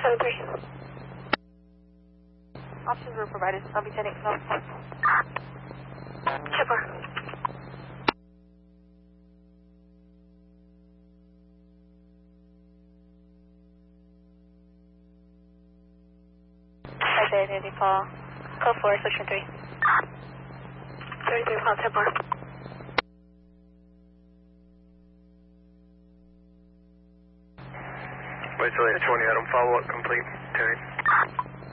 7-3. Options were provided. I'll be taking notes. Chipper. Identity call. Code 4, section 3. 33 call, Chipper. Wait till 20, Adam, follow up complete, Terry.